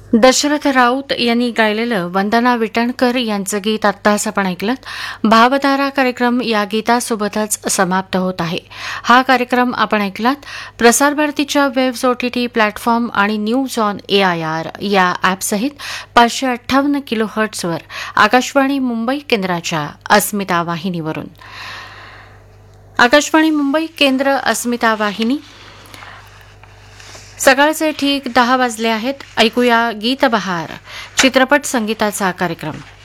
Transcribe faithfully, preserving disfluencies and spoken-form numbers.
दशरथ राऊत यांनी गायलेलं वंदना विटणकर यांचं गीत आत्ताच आपण ऐकलं. भावधारा कार्यक्रम या गीतासोबतच समाप्त होत आहे. हा कार्यक्रम आपण ऐकलात प्रसारभारतीच्या वेब्स ओटीटी प्लॅटफॉर्म आणि news on A I R या ॲपसहित पाचशे अठ्ठावन्न किलो हर्ट्सवर आकाशवाणी मुंबई केंद्राच्या अस्मिता वाहिनीवरून. आकाशवाणी मुंबई केंद्र अस्मिता वाहिनी. सकाळचे ठीक दहा वाजले आहेत. ऐकूया गीतबहार चित्रपट संगीताचा कार्यक्रम.